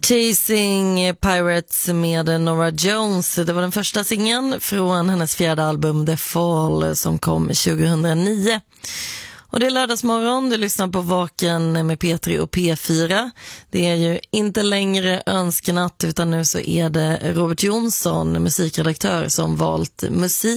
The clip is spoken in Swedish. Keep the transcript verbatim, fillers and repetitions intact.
Chasing Pirates med Norah Jones. Det var den första singeln från hennes fjärde album The Fall som kom tjugohundranio. Och det är lördagsmorgon, du lyssnar på Vaken med P tre och P fyra. Det är ju inte längre önskenatt utan nu så är det Robert Jonsson, musikredaktör, som valt musik.